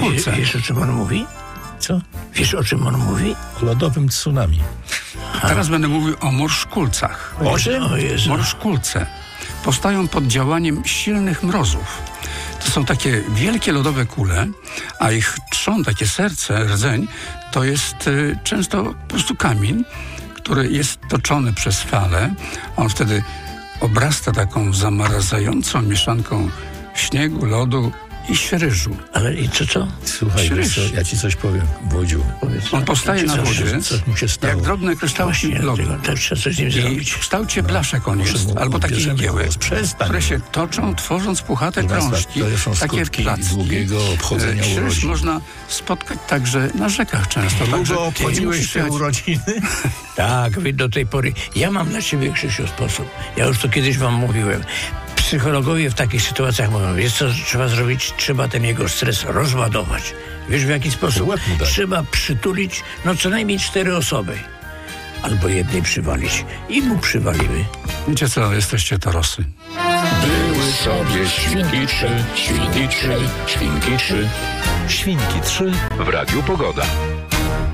Kulce. Wiesz, o czym on mówi? Co? Wiesz, o czym on mówi? O lodowym tsunami. Teraz będę mówił o morszkulcach. O czym? O Jezu. Morszkulce powstają pod działaniem silnych mrozów. To są takie wielkie lodowe kule, a ich trzon, takie serce, rdzeń, to jest często po prostu kamień, który jest toczony przez fale. On wtedy obrasta taką zamarzającą mieszanką śniegu, lodu i ryżu. Ale i co? Słuchaj, Śryż. wiesz co, ja ci coś powiem, Włodziu. On powstaje na wodzie, Coś mu się stało. jak drobne kryształki Właśnie, lodu. dlatego trzeba coś z nim I zrobić. w kształcie blaszek on jest, mu albo takie odbierzemy igieły, głos. Przestań. które się toczą, tworząc puchate Proszę państwa, krążki, to są takie skutki placki. długiego obchodzenia Śryż urodzin. można spotkać także na rzekach często. Także Długo nie obchodziłeś musisz te jechać- urodziny? Tak, wy do tej pory. Ja mam dla ciebie, Krzysiu, sposób. Ja już to kiedyś wam mówiłem. Psychologowie w takich sytuacjach mówią, wiesz co trzeba zrobić? Trzeba ten jego stres rozładować. Wiesz w jaki sposób? Łeb mu dać. Trzeba przytulić co najmniej 4 osoby. Albo jednej przywalić. I mu przywalimy. Wiecie co, jesteście torosy. Były sobie świnki trzy, świnki trzy, świnki trzy. Świnki 3 w Radiu Pogoda.